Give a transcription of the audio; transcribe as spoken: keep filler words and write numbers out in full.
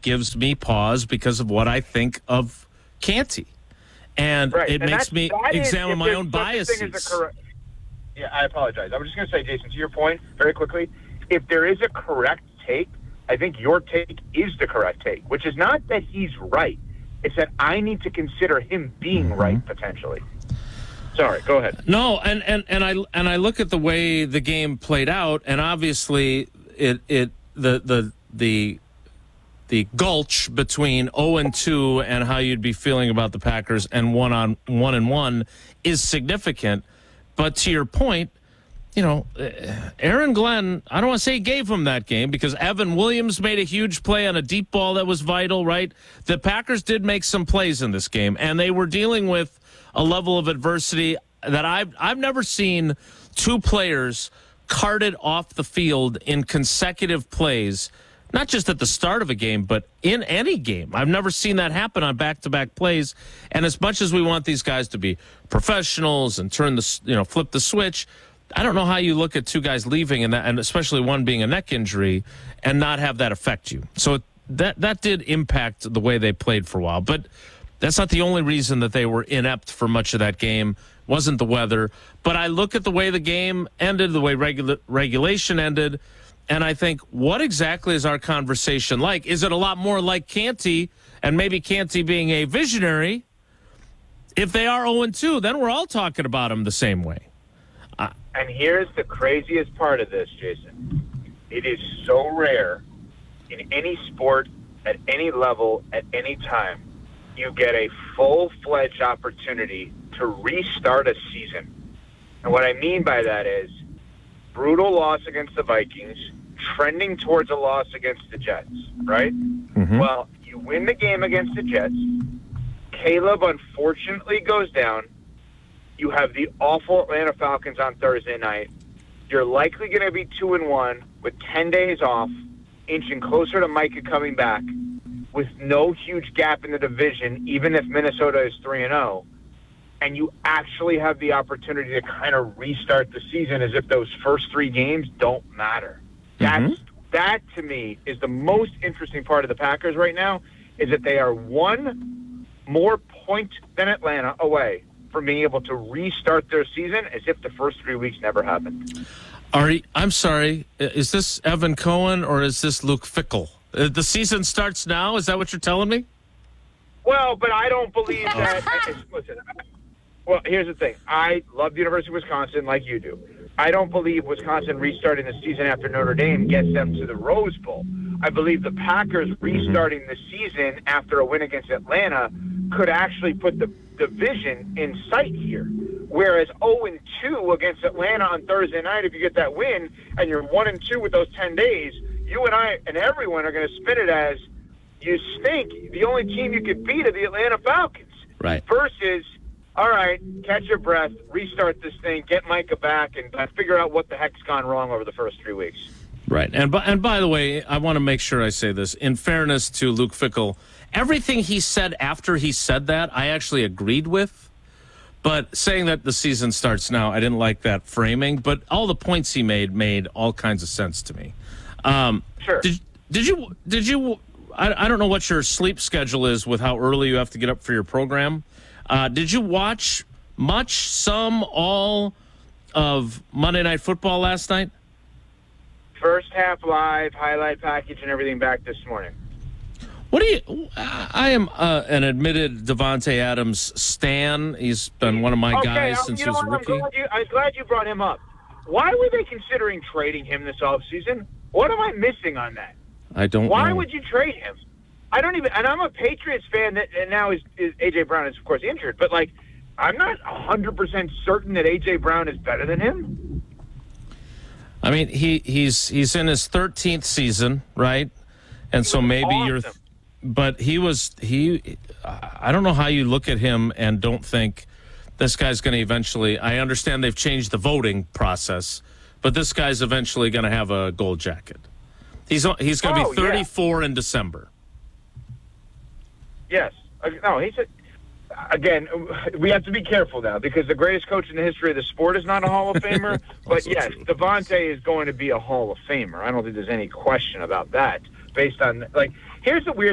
gives me pause because of what I think of Canty. And right. it and makes me examine my own biases. Correct, yeah, I apologize. I was just going to say, Jason, to your point, very quickly, if there is a correct take, I think your take is the correct take, which is not that he's right. It's that I need to consider him being mm-hmm. right, potentially. Sorry, go ahead. No, and, and, and I and I look at the way the game played out, and obviously it it the the the the gulch between oh and two and how you'd be feeling about the Packers and one on one and one is significant. But to your point, you know, Aaron Glenn, I don't want to say he gave him that game because Evan Williams made a huge play on a deep ball that was vital, right? The Packers did make some plays in this game, and they were dealing with a level of adversity that I've I've never seen two players carted off the field in consecutive plays, not just at the start of a game, but in any game. I've never seen that happen on back-to-back plays. And as much as we want these guys to be professionals and turn the you know flip the switch, I don't know how you look at two guys leaving and that, and especially one being a neck injury, and not have that affect you. So that that did impact the way they played for a while, but. That's not the only reason that they were inept for much of that game. Wasn't the weather. But I look at the way the game ended, the way regula- regulation ended, and I think, what exactly is our conversation like? Is it a lot more like Canty, and maybe Canty being a visionary? If they are oh and two, then we're all talking about him the same way. Uh, and here's the craziest part of this, Jason. It is so rare in any sport, at any level, at any time, you get a full-fledged opportunity to restart a season. And what I mean by that is brutal loss against the Vikings, trending towards a loss against the Jets, right? Mm-hmm. Well, you win the game against the Jets. Caleb, unfortunately, goes down. You have the awful Atlanta Falcons on Thursday night. You're likely going to be two and one with ten days off, inching closer to Micah coming back, with no huge gap in the division, even if Minnesota is three and oh, and you actually have the opportunity to kind of restart the season as if those first three games don't matter. Mm-hmm. That's, that, to me, is the most interesting part of the Packers right now, is that they are one more point than Atlanta away from being able to restart their season as if the first three weeks never happened. Ari, I'm sorry, is this Evan Cohen or is this Luke Fickell? The season starts now? Is that what you're telling me? Well, but I don't believe that. Listen, well, here's the thing. I love the University of Wisconsin like you do. I don't believe Wisconsin restarting the season after Notre Dame gets them to the Rose Bowl. I believe the Packers restarting the season after a win against Atlanta could actually put the division in sight here. Whereas oh and two against Atlanta on Thursday night, if you get that win, and you're one and two with those ten days, you and I and everyone are going to spin it as you stink. The only team you could beat are the Atlanta Falcons. Right. Versus, all right, catch your breath, restart this thing, get Micah back, and figure out what the heck's gone wrong over the first three weeks. Right. And by, and by the way, I want to make sure I say this. In fairness to Luke Fickell, everything he said after he said that, I actually agreed with. But saying that the season starts now, I didn't like that framing. But all the points he made made all kinds of sense to me. Um, sure. Did, did you, did you, I, I don't know what your sleep schedule is with how early you have to get up for your program. Uh, did you watch much, some, all of Monday Night Football last night? First half live, highlight package, and everything back this morning. What do you, I am uh, an admitted Davante Adams stan. He's been one of my okay, guys since he was a rookie. I'm glad, you, I'm glad you brought him up. Why were they considering trading him this offseason? What am I missing on that? I don't Why know. would you trade him? I don't even, and I'm a Patriots fan that, and now is, is A J Brown is, of course, injured, but, like, I'm not one hundred percent certain that A J Brown is better than him. I mean, he, he's he's in his thirteenth season, right? And He so was maybe awesome. you're, but he was, he, I don't know how you look at him and don't think this guy's going to eventually, I understand they've changed the voting process, but this guy's eventually going to have a gold jacket. He's he's going to Oh, be thirty-four yeah. in December. Yes. Uh, No, he's a, again, we have to be careful now because the greatest coach in the history of the sport is not a Hall of Famer. But yes, true. Davante is going to be a Hall of Famer. I don't think there's any question about that based on, like, here's the weird